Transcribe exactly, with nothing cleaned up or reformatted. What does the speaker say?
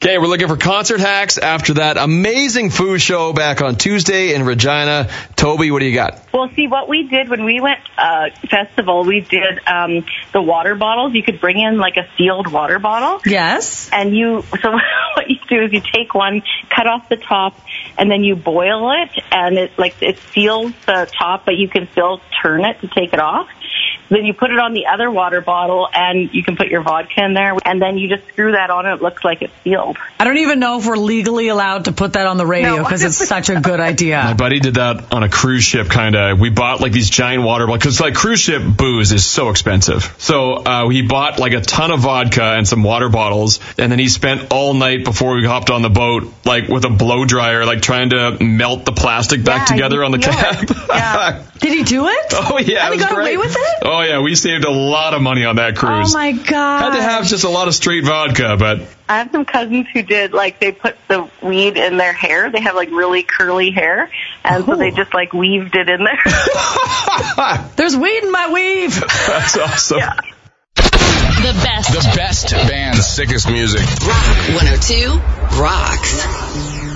Okay, we're looking for concert hacks after that amazing food show back on Tuesday in Regina. Toby, what do you got? Well, see, what we did when we went uh festival, we did um the water bottles. You could bring in like a sealed water bottle. Yes. And you, so what you do is you take one, cut off the top, and then you boil it, and it like it seals the top, but you can still turn it to take it off. Then you put it on the other water bottle, and you can put your vodka in there, and then you just screw that on, and it looks like it's sealed. I don't even know if we're legally allowed to put that on the radio because no. It's such a good idea. My buddy did that on a cruise ship, kind of. We bought like these giant water bottles, because like cruise ship booze is so expensive. So uh, he bought like a ton of vodka and some water bottles, and then he spent all night before we hopped on the boat, like with a blow dryer, like trying to melt the plastic back yeah, together on the cap. Yeah. Did he do it? Oh, yeah. And it he was got great. away with it? Oh, yeah. We saved a lot of money on that cruise. Oh, my God. Had to have just a lot of straight vodka, but... I have some cousins who did, like, they put the weed in their hair. They have, like, really curly hair, and oh. so they just, like, weaved it in there. There's weed in my weave. That's awesome. Yeah. The best. The best band. The sickest music. Rock one oh two rocks.